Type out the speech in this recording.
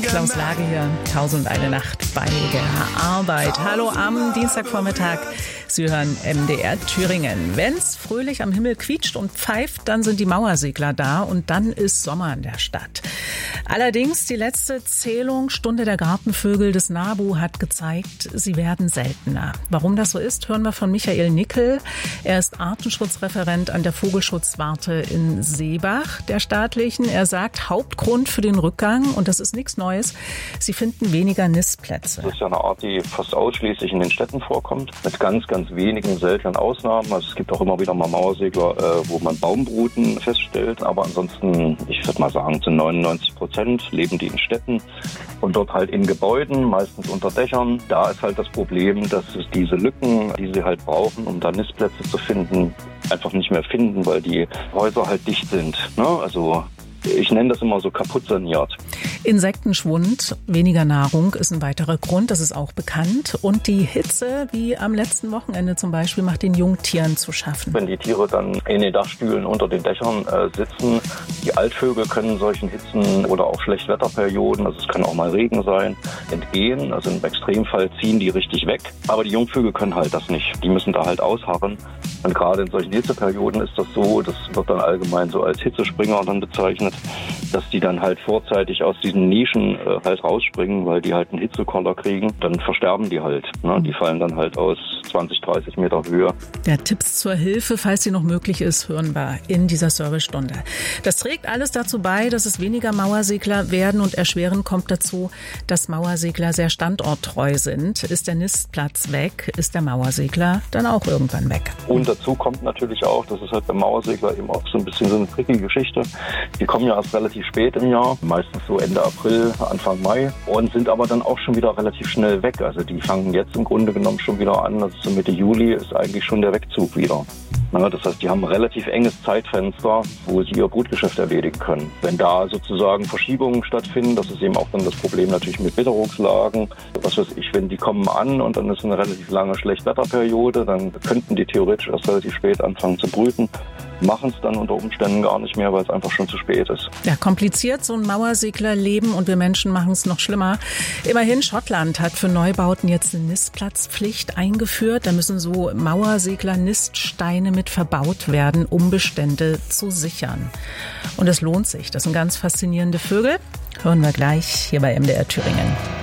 Klaus Lage hier, 1001 Nacht bei der Arbeit. Hallo am Dienstagvormittag. Sie hören MDR Thüringen. Wenn's fröhlich am Himmel quietscht und pfeift, dann sind die Mauersegler da und dann ist Sommer in der Stadt. Allerdings die letzte Zählung Stunde der Gartenvögel des NABU hat gezeigt, sie werden seltener. Warum das so ist, hören wir von Michael Nickel. Er ist Artenschutzreferent an der Vogelschutzwarte in Seebach, der staatlichen. Er sagt, Hauptgrund für den Rückgang, und das ist nichts Neues, sie finden weniger Nistplätze. Das ist ja eine Art, die fast ausschließlich in den Städten vorkommt, mit ganz wenigen seltenen Ausnahmen. Also es gibt auch immer wieder mal Mauersegler, wo man Baumbruten feststellt, aber ansonsten, ich würde mal sagen, zu 99% leben die in Städten und dort halt in Gebäuden, meistens unter Dächern. Da ist halt das Problem, dass es diese Lücken, die sie halt brauchen, um da Nistplätze zu finden, einfach nicht mehr finden, weil die Häuser halt dicht sind. Ne? Also ich nenne das immer so kaputt saniert. Insektenschwund, weniger Nahrung ist ein weiterer Grund, das ist auch bekannt. Und die Hitze, wie am letzten Wochenende zum Beispiel, macht den Jungtieren zu schaffen. Wenn die Tiere dann in den Dachstühlen unter den Dächern sitzen, die Altvögel können solchen Hitzen oder auch Schlechtwetterperioden, also es kann auch mal Regen sein, entgehen. Also im Extremfall ziehen die richtig weg. Aber die Jungvögel können halt das nicht. Die müssen da halt ausharren. Und gerade in solchen Hitzeperioden ist das so, das wird dann allgemein so als Hitzespringer dann bezeichnet, dass die dann halt vorzeitig aus diesen Nischen halt rausspringen, weil die halt einen Hitzekoller kriegen. Dann versterben die halt. Ne? Die fallen dann halt aus 20, 30 Meter Höhe. Der Tipps zur Hilfe, falls sie noch möglich ist, hören wir in dieser Servicestunde. Das trägt alles dazu bei, dass es weniger Mauersegler werden, und erschwerend kommt dazu, dass Mauersegler sehr standorttreu sind. Ist der Nistplatz weg, ist der Mauersegler dann auch irgendwann weg. Und dazu kommt natürlich auch, das ist halt beim Mauersegler eben auch so ein bisschen so eine trickige Geschichte. Die kommen ja erst relativ spät im Jahr, meistens so Ende April, Anfang Mai, und sind aber dann auch schon wieder relativ schnell weg. Also die fangen jetzt im Grunde genommen schon wieder an, also so Mitte Juli ist eigentlich schon der Wegzug wieder. Das heißt, die haben ein relativ enges Zeitfenster, wo sie ihr Brutgeschäft erledigen können. Wenn da sozusagen Verschiebungen stattfinden, das ist eben auch dann das Problem natürlich mit Witterungslagen. Was weiß ich, wenn die kommen an und dann ist eine relativ lange Schlechtwetterperiode, dann könnten die theoretisch erst relativ spät anfangen zu brüten. Machen es dann unter Umständen gar nicht mehr, weil es einfach schon zu spät ist. Ja, kompliziert so ein Mauerseglerleben, und wir Menschen machen es noch schlimmer. Immerhin, Schottland hat für Neubauten jetzt eine Nistplatzpflicht eingeführt. Da müssen so Mauersegler-Niststeine mit verbaut werden, um Bestände zu sichern. Und es lohnt sich. Das sind ganz faszinierende Vögel. Hören wir gleich hier bei MDR Thüringen.